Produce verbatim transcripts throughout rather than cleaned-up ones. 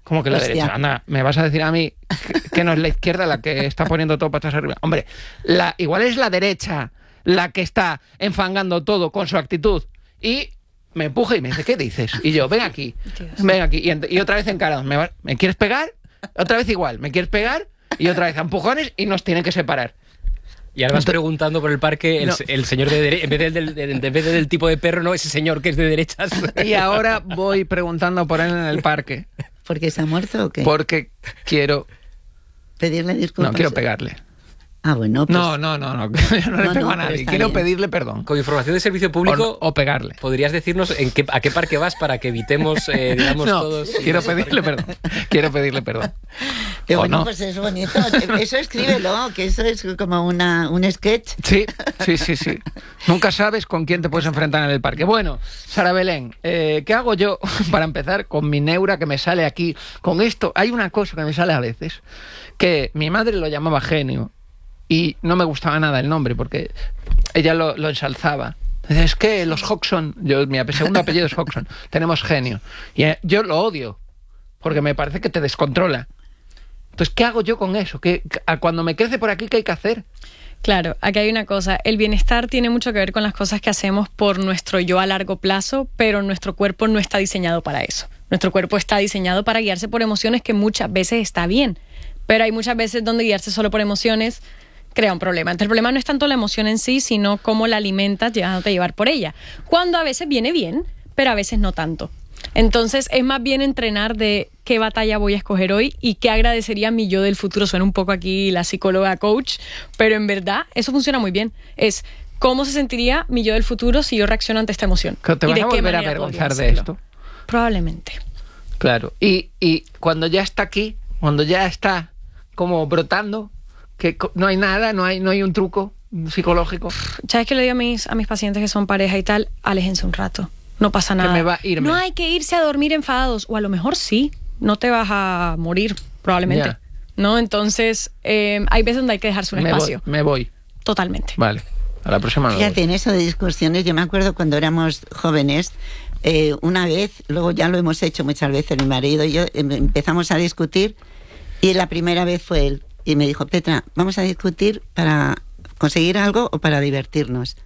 ¿Cómo que la Hostia. derecha? Anda, ¿me vas a decir a mí que, que no es la izquierda la que está poniendo todo patas arriba? Hombre, la, igual es la derecha la que está enfangando todo con su actitud. Y me empuja y me dice, ¿qué dices? Y yo, ven aquí, ven aquí. Y, ent- y otra vez encarado, ¿me, va- ¿me quieres pegar? Otra vez igual, ¿me quieres pegar? Y otra vez a empujones y nos tienen que separar. Y ahora vas Entonces- preguntando por el parque, el, No. el señor de derecha, en vez del, del, en vez del tipo de perro, no, ese señor que es de derechas. Y ahora voy preguntando por él en el parque, ¿Porque se ha muerto o qué? porque quiero... Pedirle disculpas. No, quiero pegarle. Ah, bueno, pues... No, no, no, no, yo no le No, pego no, a pero nadie. está Quiero bien. pedirle perdón. Con información de servicio público, O, o pegarle. ¿podrías decirnos en qué, a qué parque vas para que evitemos, eh, digamos, No, todos... quiero pedirle perdón. Quiero pedirle perdón. Qué ¿O bueno, no? pues es bonito. Eso escríbelo, que eso es como una, un sketch. Sí, sí, sí, sí. Nunca sabes con quién te puedes enfrentar en el parque. Bueno, Sara Belén, eh, ¿qué hago yo para empezar con mi neura que me sale aquí? Con esto, hay una cosa que me sale a veces, que mi madre lo llamaba genio y no me gustaba nada el nombre porque ella lo, lo ensalzaba. Dice, es que los Hodgson, yo, mi ape- segundo apellido es Hodgson, tenemos genio. Y eh, yo lo odio porque me parece que te descontrola. Entonces, ¿qué hago yo con eso? ¿Qué, a cuando me crece por aquí, ¿qué hay que hacer? Claro, aquí hay una cosa. El bienestar tiene mucho que ver con las cosas que hacemos por nuestro yo a largo plazo, pero nuestro cuerpo no está diseñado para eso. Nuestro cuerpo está diseñado para guiarse por emociones, que muchas veces está bien, pero hay muchas veces donde guiarse solo por emociones crea un problema. Entonces el problema no es tanto la emoción en sí, sino cómo la alimentas llevándote a llevar por ella. Cuando a veces viene bien, pero a veces no tanto. Entonces es más bien entrenar de qué batalla voy a escoger hoy y qué agradecería a mi yo del futuro. Suena un poco aquí la psicóloga coach, pero en verdad eso funciona muy bien. Es cómo se sentiría mi yo del futuro si yo reacciono ante esta emoción. ¿Te ¿Y vas de a qué volver a manera avergonzar podría de hacerlo? esto? Probablemente. Claro. Y, y cuando ya está aquí, cuando ya está como brotando, que co- no hay nada, no hay, no hay un truco psicológico. ¿Sabes qué le digo a mis, a mis pacientes que son pareja y tal? Aléjense un rato. No pasa nada. me va a irme. No hay que irse a dormir enfadados. O a lo mejor sí. No te vas a morir, probablemente. Ya. ¿No? Entonces, eh, hay veces donde hay que dejarse un Me espacio. voy, me voy. Totalmente. Vale. A la próxima me Fíjate, voy. en eso de discusiones, yo me acuerdo cuando éramos jóvenes, eh, una vez, luego ya lo hemos hecho muchas veces, mi marido y yo eh, empezamos a discutir y la primera vez fue él. Y me dijo, Petra, vamos a discutir para conseguir algo o para divertirnos.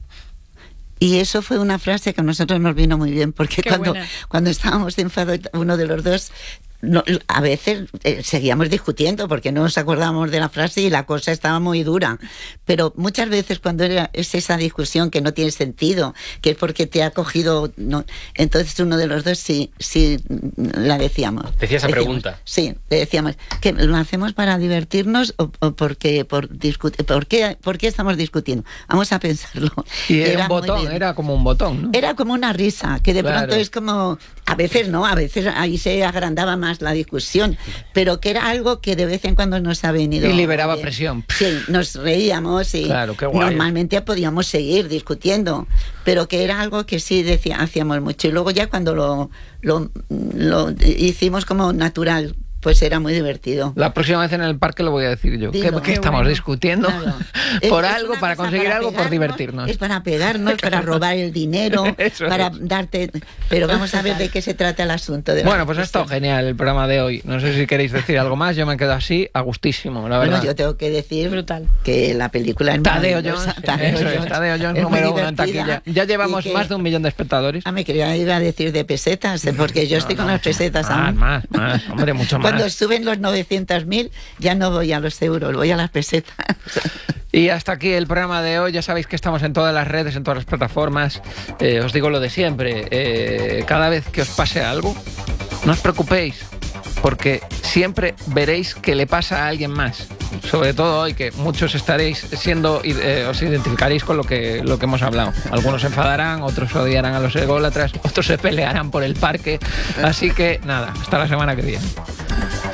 Y eso fue una frase que a nosotros nos vino muy bien, porque Qué cuando, buena. cuando estábamos enfadados, uno de los dos, no, a veces eh, seguíamos discutiendo porque no nos acordábamos de la frase y la cosa estaba muy dura. Pero muchas veces cuando era, es esa discusión que no tiene sentido, que es porque te ha cogido... No, entonces uno de los dos sí, sí la decíamos. Decía esa Decíamos, pregunta. Sí, le decíamos, ¿que lo hacemos para divertirnos o, o porque, por, discu- por, qué, por qué estamos discutiendo? Vamos a pensarlo. Y era, un muy botón, bien. era como un botón, ¿no? Era como una risa, que de Claro. pronto es como... A veces no, a veces ahí se agrandaba más la discusión, pero que era algo que de vez en cuando nos ha venido... Y liberaba bien. presión. Sí, nos reíamos y Claro, qué guay. normalmente podíamos seguir discutiendo, pero que era algo que sí decía, hacíamos mucho. Y luego ya cuando lo, lo, lo hicimos como natural, pues era muy divertido. La próxima vez en el parque lo voy a decir yo. ¿Qué, Dilo. qué Qué estamos bueno. discutiendo? Claro. Por Es- es algo, una para cosa conseguir algo, por pegarnos, divertirnos. Es para pegarnos, para robar el dinero, Eso para es. darte... Pero vamos a ver de qué se trata el asunto. De la Bueno, pues ha estado discusión. genial el programa de hoy. No sé si queréis decir algo más. Yo me quedo así, a gustísimo, la verdad. Bueno, yo tengo que decir Brutal. que la película es Tadeo maravillosa. Jones, Tadeo eso es, Jones. Tadeo Jones Es muy número uno en divertida taquilla. Ya llevamos y que- más de un millón de espectadores. Ah, me quería iba a decir de pesetas, eh, porque yo estoy No, con no, las mucho pesetas más, aún. más, más, hombre, mucho más. Cuando suben los novecientos mil, ya no voy a los euros, voy a las pesetas. Y hasta aquí el programa de hoy. Ya sabéis que estamos en todas las redes, en todas las plataformas. Eh, os digo lo de siempre. Eh, cada vez que os pase algo, no os preocupéis, porque siempre veréis que le pasa a alguien más. Sobre todo hoy, que muchos estaréis siendo, eh, os identificaréis con lo que, lo que hemos hablado. Algunos se enfadarán, otros odiarán a los ególatras, otros se pelearán por el parque. Así que nada, hasta la semana que viene.